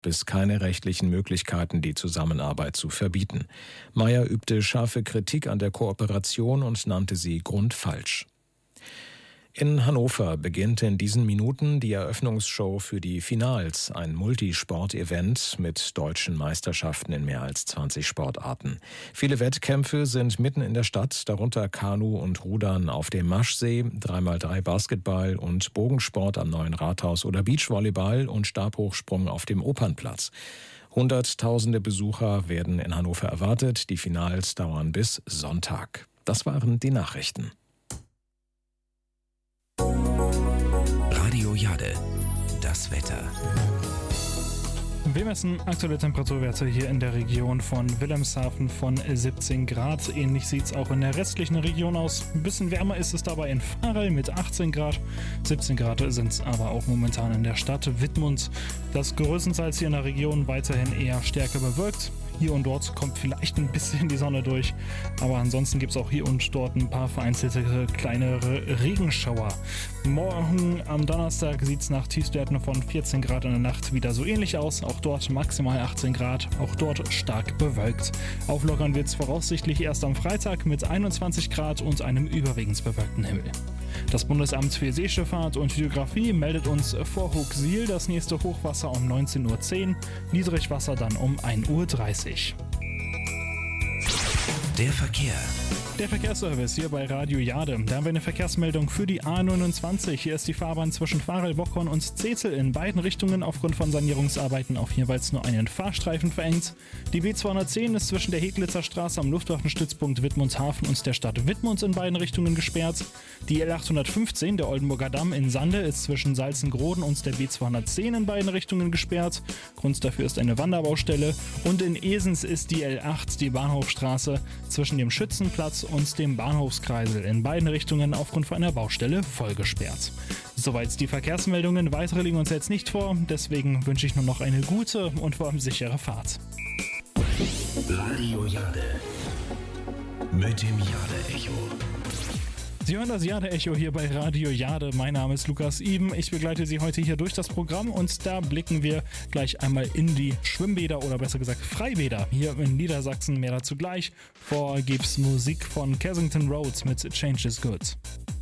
es keine rechtlichen Möglichkeiten, die Zusammenarbeit zu verbieten. Mayer übte scharfe Kritik an der Kooperation und nannte sie grundfalsch. In Hannover beginnt in diesen Minuten die Eröffnungsshow für die Finals, ein Multisport-Event mit deutschen Meisterschaften in mehr als 20 Sportarten. Viele Wettkämpfe sind mitten in der Stadt, darunter Kanu und Rudern auf dem Maschsee, 3x3 Basketball und Bogensport am Neuen Rathaus oder Beachvolleyball und Stabhochsprung auf dem Opernplatz. Hunderttausende Besucher werden in Hannover erwartet. Die Finals dauern bis Sonntag. Das waren die Nachrichten. Radio Jade, das Wetter. Wir messen aktuelle Temperaturwerte hier in der Region von Wilhelmshaven von 17 Grad. Ähnlich sieht es auch in der restlichen Region aus. Ein bisschen wärmer ist es dabei in Varel mit 18 Grad. 17 Grad sind es aber auch momentan in der Stadt Wittmund. Das größtenteils hier in der Region weiterhin eher stärker bewölkt. Hier und dort kommt vielleicht ein bisschen die Sonne durch, aber ansonsten gibt es auch hier und dort ein paar vereinzelte kleinere Regenschauer. Morgen am Donnerstag sieht es nach Tiefstwerten von 14 Grad in der Nacht wieder so ähnlich aus. Auch dort maximal 18 Grad, auch dort stark bewölkt. Auflockern wird es voraussichtlich erst am Freitag mit 21 Grad und einem überwiegend bewölkten Himmel. Das Bundesamt für Seeschifffahrt und Hydrographie meldet uns vor Hooksiel das nächste Hochwasser um 19:10 Uhr, Niedrigwasser dann um 1:30 Uhr. Der Verkehr. Der Verkehrsservice hier bei Radio Jade. Da haben wir eine Verkehrsmeldung für die A29. Hier ist die Fahrbahn zwischen Varel, Bockholm und Zezel in beiden Richtungen aufgrund von Sanierungsarbeiten auf jeweils nur einen Fahrstreifen verengt. Die B210 ist zwischen der Heglitzer Straße am Luftwaffenstützpunkt Wittmundshafen und der Stadt Wittmund in beiden Richtungen gesperrt. Die L815, der Oldenburger Damm in Sande, ist zwischen Salzengroden und der B210 in beiden Richtungen gesperrt. Grund dafür ist eine Wanderbaustelle. Und in Esens ist die L8, die Bahnhofstraße, zwischen dem Schützenplatz und dem Bahnhofskreisel in beiden Richtungen aufgrund von einer Baustelle voll gesperrt. Soweit die Verkehrsmeldungen. Weitere liegen uns jetzt nicht vor. Deswegen wünsche ich nur noch eine gute und vor allem sichere Fahrt. Radio Jade mit dem Jade-Echo. Sie hören das Jade-Echo hier bei Radio Jade. Mein Name ist Lukas Iben. Ich begleite Sie heute hier durch das Programm und da blicken wir gleich einmal in die Schwimmbäder oder besser gesagt Freibäder hier in Niedersachsen. Mehr dazu gleich. Vor gibt's Musik von Kensington Road mit Change is Good.